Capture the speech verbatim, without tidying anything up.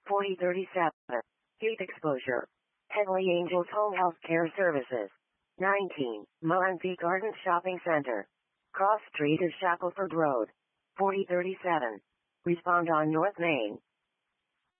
forty thirty-seven. Heat exposure. Heavenly Angels Home Health Care Services. nineteen. Moranbah Garden Shopping Center. Cross Street of Shackelford Road. forty thirty-seven. Respond on North Main.